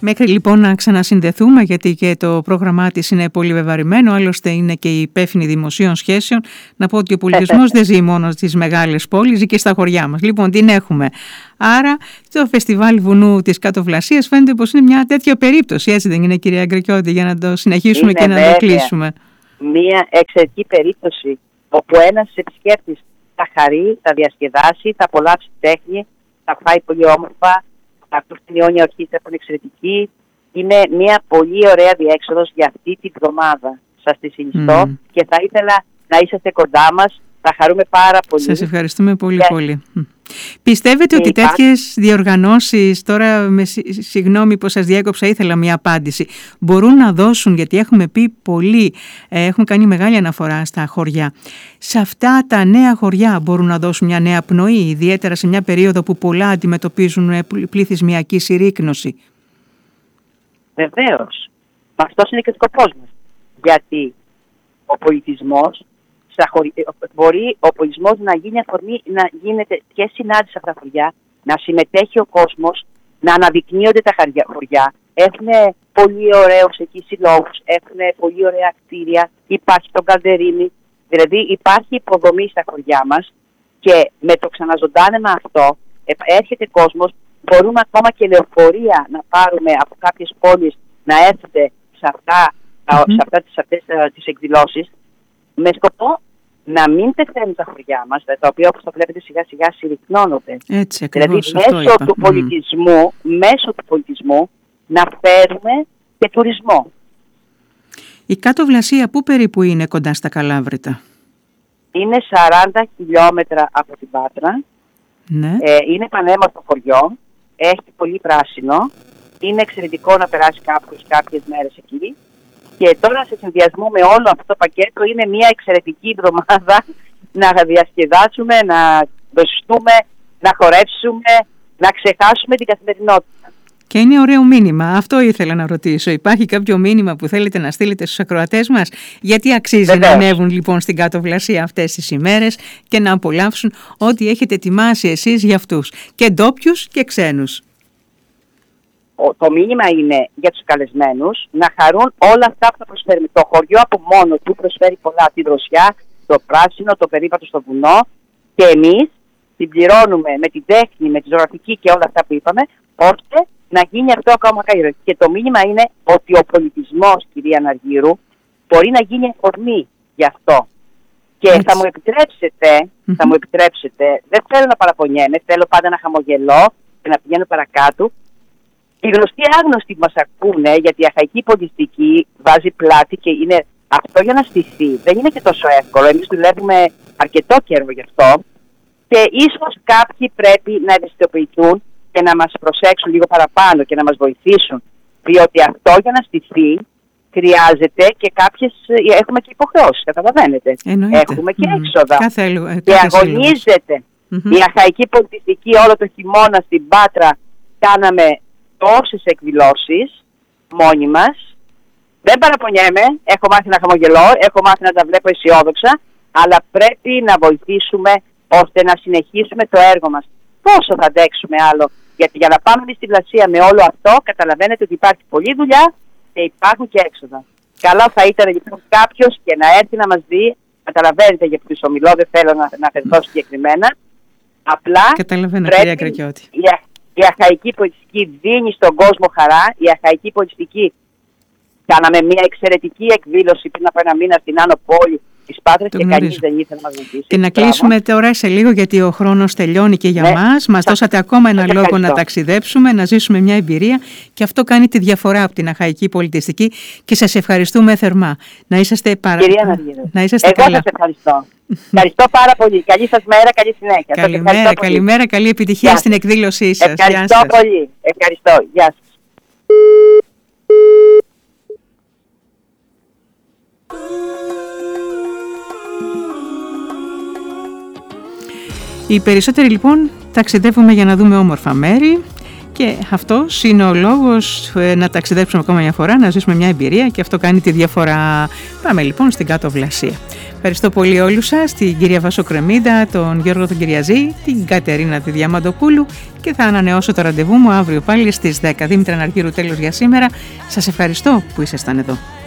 Μέχρι λοιπόν να ξανασυνδεθούμε, γιατί και το πρόγραμμά της είναι πολύ βεβαρημένο, άλλωστε είναι και η υπεύθυνη δημοσίων σχέσεων, να πω ότι ο πολιτισμός δεν ζει μόνο στις μεγάλες πόλεις, ζει και στα χωριά μας. Λοιπόν, την έχουμε. Άρα, το Φεστιβάλ Βουνού της Κάτω Βλασίας φαίνεται πως είναι μια τέτοια περίπτωση, έτσι δεν είναι, κυρία Γκρικιώτη, για να το συνεχίσουμε και να το κλείσουμε. Μια εξαιρετική περίπτωση, όπου ένας επισκέπτης θα χαρεί, θα διασκεδάσει, θα απολαύσει τέχνη, θα φάει πολύ όμορφα, θα ακούσει την Ιόνια Ορχήστρα που είναι εξαιρετική. Είναι μια πολύ ωραία διέξοδος για αυτή τη βδομάδα. Σας τη συνιστώ και θα ήθελα να είσαστε κοντά μας. Θα χαρούμε πάρα πολύ. Σας ευχαριστούμε πολύ. Πιστεύετε ότι τέτοιες διοργανώσεις, τώρα συγγνώμη που σας διέκοψα, ήθελα μια απάντηση, μπορούν να δώσουν, γιατί έχουμε πει πολύ, έχουμε κάνει μεγάλη αναφορά στα χωριά, σε αυτά τα νέα χωριά μπορούν να δώσουν μια νέα πνοή, ιδιαίτερα σε μια περίοδο που πολλά αντιμετωπίζουν πληθυσμιακή συρρίκνωση? Βεβαίως. Αυτός είναι και ο σκοπός μας. Γιατί ο πολιτισμός μπορεί ο πολιτισμός να γίνει αφορμή, να γίνεται και συνάντηση σε αυτά τα χωριά, να συμμετέχει ο κόσμος, να αναδεικνύονται τα χωριά. Έχουν πολύ ωραίους εκεί συλλόγους, έχουν πολύ ωραία κτίρια, υπάρχει το Καλντερίμι, δηλαδή υπάρχει υποδομή στα χωριά μας και με το ξαναζωντάνεμα αυτό έρχεται κόσμος, μπορούμε ακόμα και λεωφορεία να πάρουμε από κάποιες πόλεις να έρθετε σε αυτές τις εκδηλώσεις, με σκοπό να μην πεθαίνουν τα χωριά μας, τα οποία όπως το βλέπετε σιγά σιγά συρρυκνώνονται. Έτσι, δηλαδή μέσω του πολιτισμού να φέρουμε και τουρισμό. Η Κάτω Βλασία πού περίπου είναι κοντά στα Καλάβρητα? Είναι 40 χιλιόμετρα από την Πάτρα. Ναι. Είναι πανέμορφο χωριό, έχει πολύ πράσινο, είναι εξαιρετικό να περάσει κάποιες μέρες εκεί. Και τώρα σε συνδυασμό με όλο αυτό το πακέτο είναι μια εξαιρετική εβδομάδα να διασκεδάσουμε, να δοστούμε, να χορεύσουμε, να ξεχάσουμε την καθημερινότητα. Και είναι ωραίο μήνυμα. Αυτό ήθελα να ρωτήσω. Υπάρχει κάποιο μήνυμα που θέλετε να στείλετε στους ακροατές μας? Γιατί αξίζει να ανέβουν λοιπόν στην Κάτω Βλασία αυτές τις ημέρες και να απολαύσουν ό,τι έχετε ετοιμάσει εσείς για αυτούς, και ντόπιους και ξένους. Το μήνυμα είναι για τους καλεσμένους να χαρούν όλα αυτά που θα προσφέρουμε. Το χωριό από μόνο του προσφέρει πολλά. Τη δροσιά, το πράσινο, το περίπατο στο βουνό, και εμείς συμπληρώνουμε με την τέχνη, με τη ζωγραφική και όλα αυτά που είπαμε, ώστε να γίνει αυτό ακόμα καλύτερο. Και το μήνυμα είναι ότι ο πολιτισμός, κυρία Ναργύρου, μπορεί να γίνει αφορμή γι' αυτό. Και θα μου επιτρέψετε, δεν θέλω να παραπονιέμαι, θέλω πάντα να χαμογελώ και να πηγαίνω παρακάτω. Οι γνωστοί άγνωστοι που μας ακούνε, γιατί η αχαϊκή πολιτιστική βάζει πλάτη και είναι αυτό για να στηθεί. Δεν είναι και τόσο εύκολο. Εμείς δουλεύουμε αρκετό καιρό γι' αυτό. Και ίσως κάποιοι πρέπει να ευαισθητοποιηθούν και να μας προσέξουν λίγο παραπάνω και να μας βοηθήσουν. Διότι αυτό για να στηθεί χρειάζεται και έχουμε και υποχρεώσεις, καταλαβαίνετε. Έχουμε και έξοδα. Και αγωνίζεται. Η αχαϊκή πολιτιστική όλο το χειμώνα στην Πάτρα κάναμε τόσες εκδηλώσεις μόνοι μας. Δεν παραπονιέμαι, έχω μάθει να χαμογελώ, έχω μάθει να τα βλέπω αισιόδοξα, αλλά πρέπει να βοηθήσουμε ώστε να συνεχίσουμε το έργο μας. Πόσο θα αντέξουμε άλλο? Γιατί για να πάμε στη Βλασία με όλο αυτό, καταλαβαίνετε ότι υπάρχει πολλή δουλειά και υπάρχουν και έξοδα. Καλά θα ήταν λοιπόν κάποιος και να έρθει να μας δει. Καταλαβαίνετε για ποιους ομιλώ, δεν θέλω να αφαιρθώ συγκεκριμένα. Απλά πρέπει η αχαϊκή πολιτιστική δίνει στον κόσμο χαρά. Η αχαϊκή πολιτιστική, κάναμε μια εξαιρετική εκδήλωση πριν από ένα μήνα στην Άνω Πόλη της Πάτρας και κανείς δεν ήθελε να μας βοηθήσει. Και να κλείσουμε τώρα σε λίγο, γιατί ο χρόνος τελειώνει και για μας. Μας δώσατε ακόμα ένα λόγο να ταξιδέψουμε, να ζήσουμε μια εμπειρία, και αυτό κάνει τη διαφορά από την αχαϊκή πολιτιστική, και σας ευχαριστούμε θερμά. Να είσαστε Κυρία Ναργύρου, να είσαστε καλά. Εγώ σας ευχαριστώ. Ευχαριστώ πάρα πολύ. Καλή σας μέρα, καλή συνέχεια. Καλημέρα, καλή επιτυχία στην εκδήλωσή σας. Ευχαριστώ πολύ. Ευχαριστώ. Γεια σας. Οι περισσότεροι λοιπόν ταξιδεύουμε για να δούμε όμορφα μέρη, Και αυτός είναι ο λόγος να ταξιδέψουμε ακόμα μια φορά, να ζήσουμε μια εμπειρία, και αυτό κάνει τη διαφορά. Πάμε λοιπόν στην Κάτω Βλασία. Ευχαριστώ πολύ όλους σας, την κυρία Βάσο Κρεμίδα, τον Γιώργο τον Κυριαζή, την Κατερίνα τη Διαμαντοπούλου, και θα ανανεώσω το ραντεβού μου αύριο πάλι στις 10. Δήμητρα Αναργύρου, τέλος για σήμερα. Σας ευχαριστώ που ήσασταν εδώ.